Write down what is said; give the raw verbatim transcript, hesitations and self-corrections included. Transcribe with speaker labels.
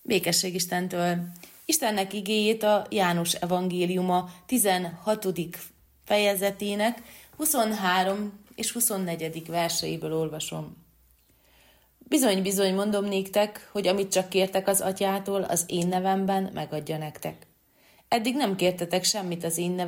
Speaker 1: Békesség Istentől. Istennek igéjét a János evangéliuma tizenhatodik fejezetének huszonhárom és huszonnegyedik verseiből olvasom. Bizony-bizony mondom néktek, hogy amit csak kértek az atyától, az én nevemben megadja nektek. Eddig nem kértetek semmit az én nevemben,